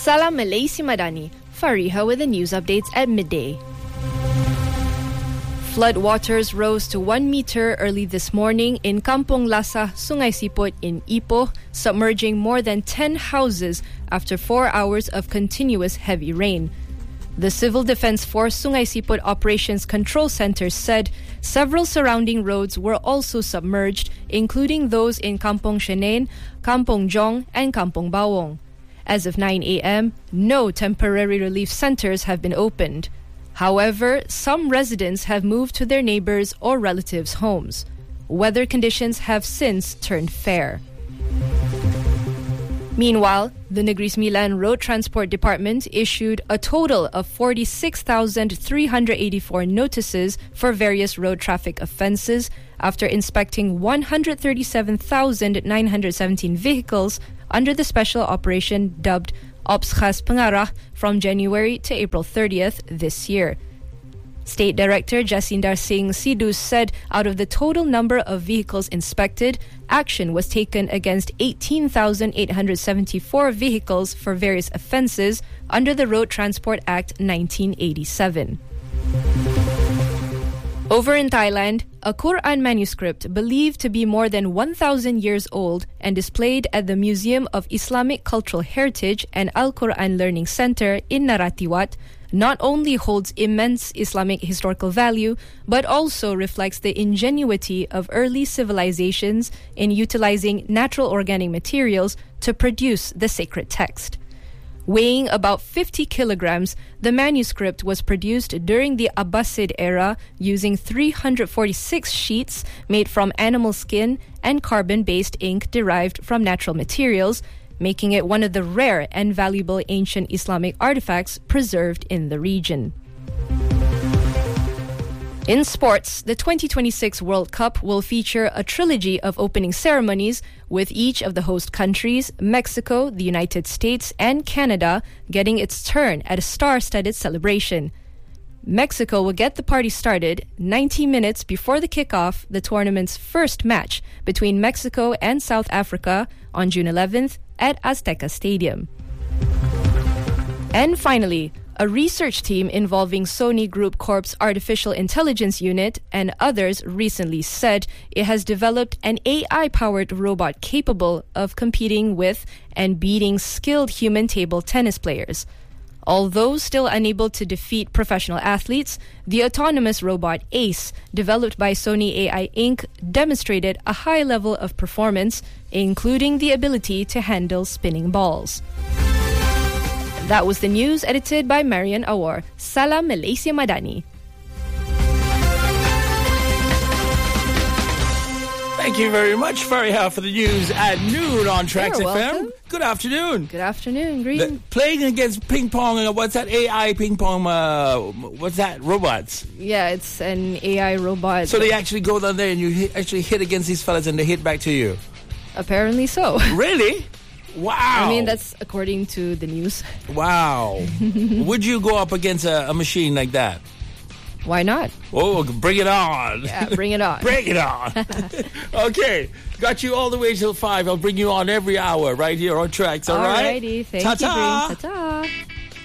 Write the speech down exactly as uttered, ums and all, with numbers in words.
Salam Malaysia Madani. Fariha with the news updates at midday. Flood waters rose to one meter early this morning in Kampong Lasa, Sungai Siput in Ipoh, submerging more than ten houses after four hours of continuous heavy rain. The Civil Defense Force Sungai Siput Operations Control Center said several surrounding roads were also submerged, including those in Kampong Shenane, Kampong Jong, and Kampong Bawong. As of nine a.m., no temporary relief centers have been opened. However, some residents have moved to their neighbors' or relatives' homes. Weather conditions have since turned fair. Meanwhile, the Negeri Sembilan Road Transport Department issued a total of forty-six thousand three hundred eighty-four notices for various road traffic offences after inspecting one hundred thirty-seven thousand nine hundred seventeen vehicles under the special operation dubbed Ops Khas Pengarah from January to April thirtieth this year. State Director Jasindar Singh Sidhu said out of the total number of vehicles inspected, action was taken against eighteen thousand eight hundred seventy-four vehicles for various offences under the Road Transport Act nineteen eighty-seven. Over in Thailand, a Quran manuscript believed to be more than one thousand years old and displayed at the Museum of Islamic Cultural Heritage and Al-Quran Learning Center in Narathiwat not only holds immense Islamic historical value, but also reflects the ingenuity of early civilizations in utilizing natural organic materials to produce the sacred text. Weighing about fifty kilograms, the manuscript was produced during the Abbasid era using three hundred forty-six sheets made from animal skin and carbon-based ink derived from natural materials, making it one of the rare and valuable ancient Islamic artifacts preserved in the region. In sports, the twenty twenty-six World Cup will feature a trilogy of opening ceremonies, with each of the host countries, Mexico, the United States, and Canada, getting its turn at a star-studded celebration. Mexico will get the party started ninety minutes before the kickoff, the tournament's first match between Mexico and South Africa on June eleventh at Azteca Stadium. And finally, a research team involving Sony Group Corp's Artificial Intelligence Unit and others recently said it has developed an A I-powered robot capable of competing with and beating skilled human table tennis players. Although still unable to defeat professional athletes, the autonomous robot Ace, developed by Sony A I Incorporated, demonstrated a high level of performance, including the ability to handle spinning balls. That was the news edited by Marian Awar. Salam Malaysia Madani. Thank you very much, Fariha, for the news at noon on Tracks You're F M. welcome. Good afternoon. Good afternoon, Green. The, playing against ping pong, uh, what's that A I ping pong, uh, what's that, robots? Yeah, it's an A I robot. So they actually go down there and you hit, actually hit against these fellas and they hit back to you? Apparently so. Really? Wow. I mean, that's according to the news. Wow. Would you go up against a, a machine like that? Why not? Oh, bring it on. Yeah, bring it on. Bring it on. Okay. Got you all the way till five. I'll bring you on every hour right here on Tracks, all right? Alrighty. Thank Ta-ta. you, Green. Ta-ta.